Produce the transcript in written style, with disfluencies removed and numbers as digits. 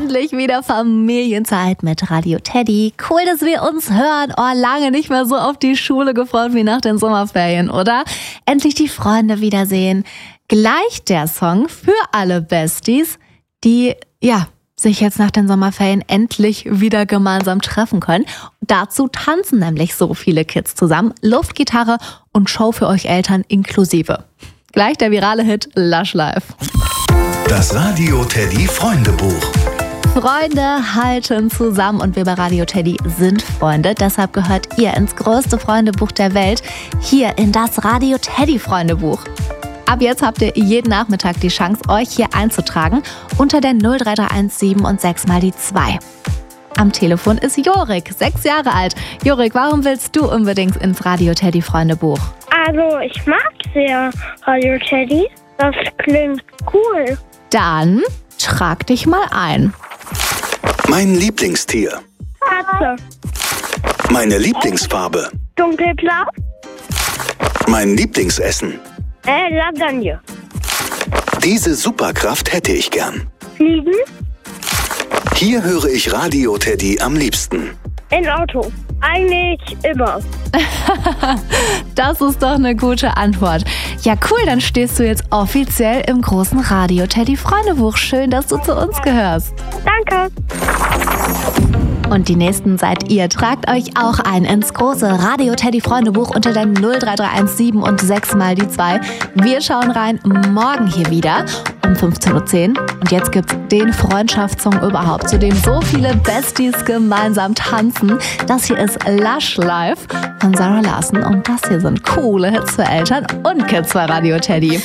Endlich wieder Familienzeit mit Radio Teddy. Cool, dass wir uns hören. Oh, lange nicht mehr so auf die Schule gefreut wie nach den Sommerferien, oder? Endlich die Freunde wiedersehen. Gleich der Song für alle Besties, die, sich jetzt nach den Sommerferien endlich wieder gemeinsam treffen können. Dazu tanzen nämlich so viele Kids zusammen. Luftgitarre und Show für euch Eltern inklusive. Gleich der virale Hit Lush Life. Das Radio Teddy Freundebuch. Freunde halten zusammen und wir bei Radio Teddy sind Freunde. Deshalb gehört ihr ins größte Freundebuch der Welt, hier in das Radio Teddy Freundebuch. Ab jetzt habt ihr jeden Nachmittag die Chance, euch hier einzutragen unter der 03317 und 6 mal die 2. Am Telefon ist Jorik, 6 Jahre alt. Jorik, warum willst du unbedingt ins Radio Teddy Freundebuch? Also, ich mag sehr Radio Teddy. Das klingt cool. Dann trag dich mal ein. Mein Lieblingstier. Katze. Meine Lieblingsfarbe. Dunkelblau. Mein Lieblingsessen. Lasagne. Diese Superkraft hätte ich gern. Fliegen. Hier höre ich Radio Teddy am liebsten. In Auto. Eigentlich immer. Das ist doch eine gute Antwort. Ja, cool, dann stehst du jetzt offiziell im großen Radio Teddy Freundebuch. Schön, dass du zu uns gehörst. Danke. Und die Nächsten seid ihr. Tragt euch auch ein ins große Radio Teddy Freundebuch unter der 03317 und 6 mal die 2. Wir schauen rein morgen hier wieder um 15.10 Uhr. Und jetzt gibt's den Freundschaftssong überhaupt, zu dem so viele Besties gemeinsam tanzen. Das hier ist Lush Life von Sarah Larson und das hier sind coole Hits für Eltern und Kids bei Radio Teddy.